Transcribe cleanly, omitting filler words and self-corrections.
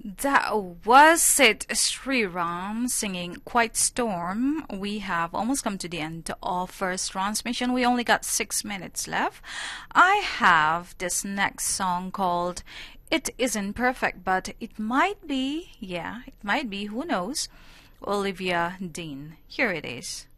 That was it, Sriram singing Quiet Storm. We have almost come to the end of first transmission. We only got 6 minutes left. I have this next song called It Isn't Perfect, but it might be, yeah, it might be, who knows, Olivia Dean. Here it is.